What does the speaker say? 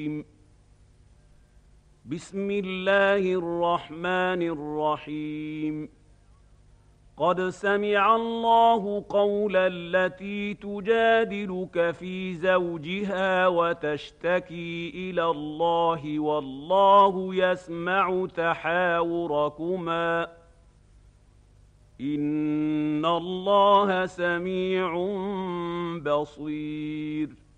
بسم الله الرحمن الرحيم قد سمع الله قول التي تجادلك في زوجها وتشتكي إلى الله والله يسمع تحاوركما إن الله سميع بصير